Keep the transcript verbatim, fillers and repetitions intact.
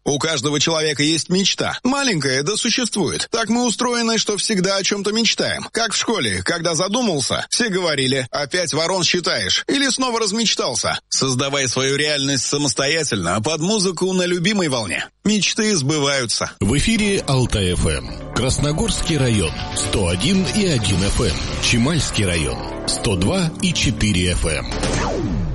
У каждого человека есть мечта. Маленькая, да существует. Так мы устроены, что всегда о чем-то мечтаем. Как в школе, когда задумался, все говорили: «Опять ворон считаешь?» Или снова размечтался. Создавай свою реальность самостоятельно, под музыку на любимой волне. Мечты сбываются. В эфире Алтай-ФМ. Красногорский район сто один и один эф эм. Чимальский район сто два и четыре эф эм.